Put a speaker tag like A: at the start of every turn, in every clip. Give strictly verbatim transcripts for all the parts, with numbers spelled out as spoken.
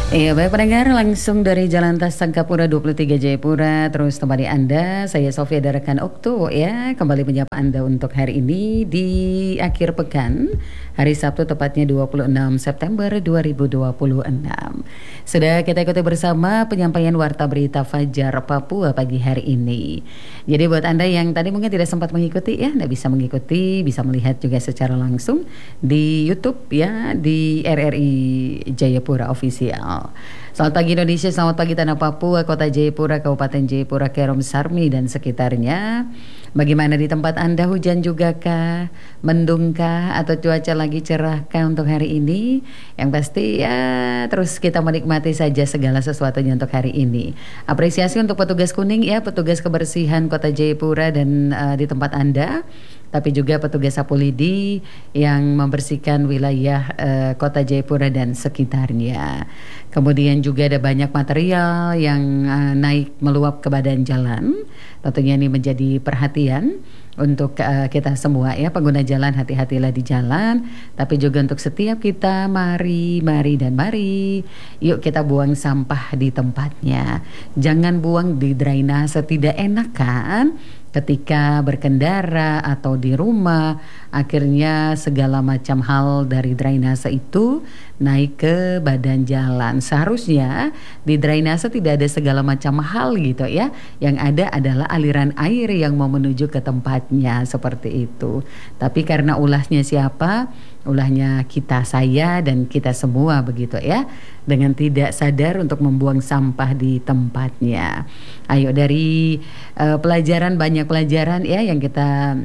A: Iya, baik pendengar, langsung dari Jalan Tas Sangkapura dua puluh tiga Jayapura, terus temani Anda, saya Sofia dari rekan Okto ya, kembali menyapa Anda untuk hari ini di akhir pekan, hari Sabtu tepatnya dua puluh enam September dua ribu dua puluh enam. Sudah kita ikuti bersama penyampaian Warta Berita Fajar Papua pagi hari ini. Jadi buat Anda yang tadi mungkin tidak sempat mengikuti ya, Anda bisa mengikuti, bisa melihat juga secara langsung di YouTube ya, di R R I Jayapura Official. Selamat pagi Indonesia, selamat pagi Tanah Papua, Kota Jayapura, Kabupaten Jayapura, Kerom Sarmi dan sekitarnya. Bagaimana di tempat Anda, hujan juga kah? Mendung kah? Atau cuaca lagi cerah kah untuk hari ini? Yang pasti ya terus kita menikmati saja segala sesuatunya untuk hari ini. Apresiasi untuk petugas kuning ya, petugas kebersihan Kota Jayapura dan uh, di tempat Anda, tapi juga petugas Sapulidi yang membersihkan wilayah uh, Kota Jayapura dan sekitarnya. Kemudian juga ada banyak material yang uh, naik meluap ke badan jalan. Tentunya ini menjadi perhatian untuk uh, kita semua ya, pengguna jalan, hati-hatilah di jalan. Tapi juga untuk setiap kita, mari, mari dan mari, yuk kita buang sampah di tempatnya. Jangan buang di drainase, tidak enak kan? Ketika berkendara atau di rumah, akhirnya segala macam hal dari drainase itu naik ke badan jalan. Seharusnya di drainase tidak ada segala macam hal gitu ya. Yang ada adalah aliran air yang mau menuju ke tempatnya, seperti itu. Tapi karena ulahnya siapa? Ulahnya kita, saya dan kita semua begitu ya, dengan tidak sadar untuk membuang sampah di tempatnya. Ayo dari uh, pelajaran, banyak pelajaran ya yang kita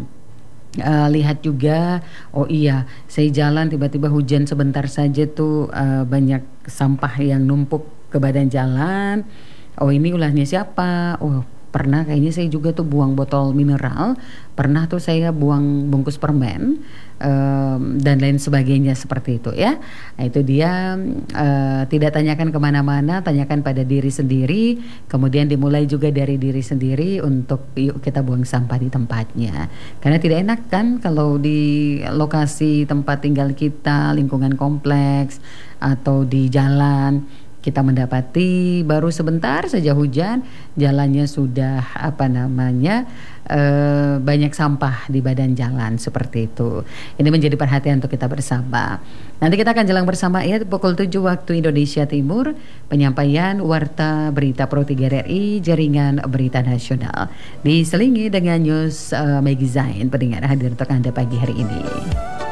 A: uh, lihat juga. Oh iya, saya jalan tiba-tiba hujan sebentar saja tuh uh, banyak sampah yang numpuk ke badan jalan. Oh ini ulahnya siapa? Oh pernah kayaknya saya juga tuh buang botol mineral, pernah tuh saya buang bungkus permen um, dan lain sebagainya seperti itu ya. Nah, itu dia uh, tidak tanyakan kemana-mana, tanyakan pada diri sendiri. Kemudian dimulai juga dari diri sendiri untuk yuk kita buang sampah di tempatnya. Karena tidak enak kan kalau di lokasi tempat tinggal kita, lingkungan kompleks atau di jalan, kita mendapati baru sebentar saja hujan, jalannya sudah apa namanya e, banyak sampah di badan jalan seperti itu. Ini menjadi perhatian untuk kita bersama. Nanti kita akan jalan bersama ya pukul tujuh waktu Indonesia Timur, penyampaian Warta Berita Pro tiga R R I Jaringan Berita Nasional. Diselingi dengan News uh, Magazine, pendengar hadir untuk Anda pagi hari ini.